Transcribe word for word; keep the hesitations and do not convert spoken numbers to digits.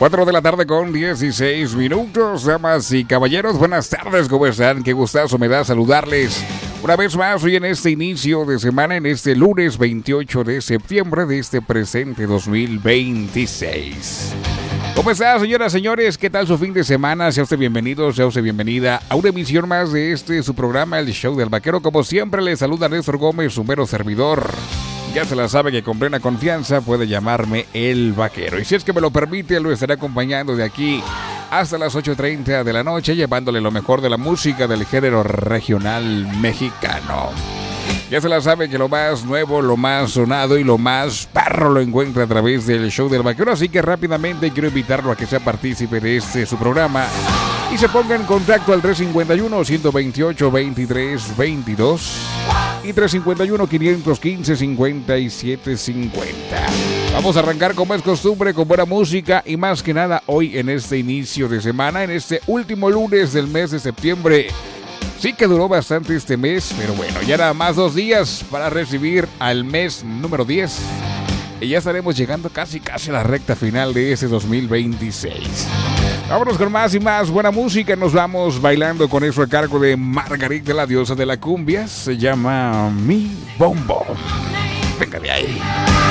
cuatro de la tarde con dieciséis minutos, damas y caballeros, buenas tardes, ¿cómo están? Qué gustazo me da saludarles una vez más hoy en este inicio de semana, en este lunes veintiocho de septiembre de este presente dos mil veintiséis. ¿Cómo está, señoras, señores? ¿Qué tal su fin de semana? Sea usted bienvenido, sea usted bienvenida a una emisión más de este, su programa, El Show del Vaquero. Como siempre, le saluda Néstor Gómez, su mero servidor. Ya se la sabe que con plena confianza puede llamarme El Vaquero. Y si es que me lo permite, lo estaré acompañando de aquí hasta las ocho treinta de la noche, llevándole lo mejor de la música del género regional mexicano. Ya se la sabe que lo más nuevo, lo más sonado y lo más perro lo encuentra a través del Show del Vaquero. Así que rápidamente quiero invitarlo a que sea partícipe de este su programa y se ponga en contacto al tres cinco uno, uno dos ocho, veintitrés veintidós y tres cinco uno, quinientos quince, cincuenta y siete cincuenta. Vamos a arrancar como es costumbre con buena música y más que nada hoy en este inicio de semana, en este último lunes del mes de septiembre. Sí que duró bastante este mes, pero bueno, ya nada más dos días para recibir al mes número diez. Y ya estaremos llegando casi casi a la recta final de ese dos mil veintiséis. Vámonos con más y más buena música. Nos vamos bailando con eso a cargo de Margarita, la diosa de la cumbia. Se llama Mi Bombo. Venga de ahí.